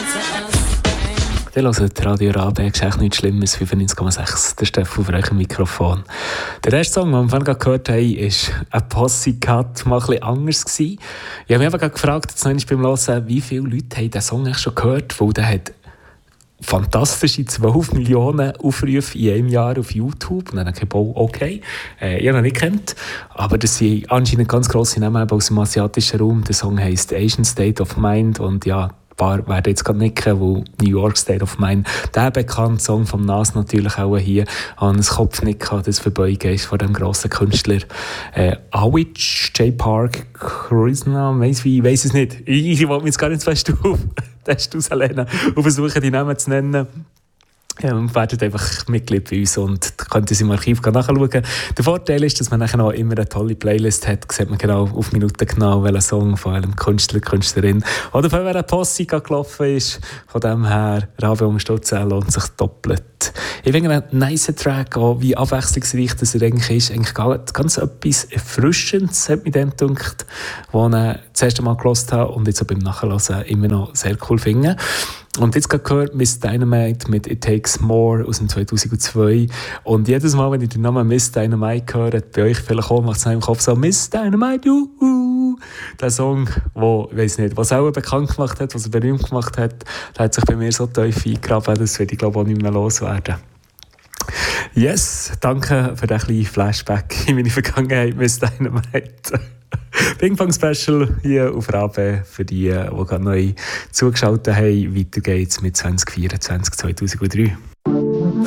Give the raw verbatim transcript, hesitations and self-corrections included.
Ihr hört Radio Rabe, ist echt nichts Schlimmes, fünfundneunzig Komma sechs, der Steffen auf eurem Mikrofon. Der erste Song, den wir am Anfang gehört haben, war ein Pussycat, mal ein bisschen anders gewesen. Ich habe mich einfach gefragt, jetzt noch beim Hören, wie viele Leute haben diesen Song eigentlich schon gehört, weil der hat fantastische zwölf Millionen Aufrufe in einem Jahr auf YouTube. Und dann habe ich gedacht, okay, äh, ich habe ihn nicht kennt, aber das sind anscheinend ganz grosse Namen aus dem asiatischen Raum. Der Song heisst Asian State of Mind und ja, ein paar werden jetzt gerade nicken, wo New York State of Mind, der bekannte Song vom Nas natürlich auch hier, an das Kopfnicken, das Verbeugen ist von dem grossen Künstler äh, Awich, J. Park, Charisma, weiss wie, ich weiss es nicht. Ich, ich wollte mich jetzt gar nicht fest auf das rauslehnen und versuchen, die Namen zu nennen. Ähm, werdet einfach Mitglied bei uns und könnt es im Archiv nachschauen. Der Vorteil ist, dass man nachher noch immer eine tolle Playlist hat. Sieht man genau auf Minuten genau, welcher Song von einem Künstler, Künstlerin oder von welcher Posse gelaufen ist. Von dem her, Rabe unterstützen lohnt sich doppelt. Ich finde einen nice Track, auch wie abwechslungsreich das er eigentlich ist. Eigentlich ganz etwas Erfrischendes, hat mich dann gedacht, als ich das erste Mal gehört habe und jetzt auch beim Nachhören immer noch sehr cool finde. Und jetzt gerade gehört Miss Dynamite mit It Takes More aus dem zweitausendzwei. Und jedes Mal, wenn ich den Namen Miss Dynamite höre, bei euch vielleicht auch, macht es im Kopf so Miss Dynamite, uh, uh. Der Song, der, ich weiss nicht, was er auch bekannt gemacht hat, was er berühmt gemacht hat, der hat sich bei mir so tief eingegraben, das werde ich glaube auch nicht mehr loswerden. Yes, danke für den kleinen Flashback in meine Vergangenheit, Miss Dynamite. Ping-Pong-Special hier auf Rabe für die, die gerade neu zugeschaltet haben. Weiter geht's mit zwanzig vierundzwanzig zweitausenddrei.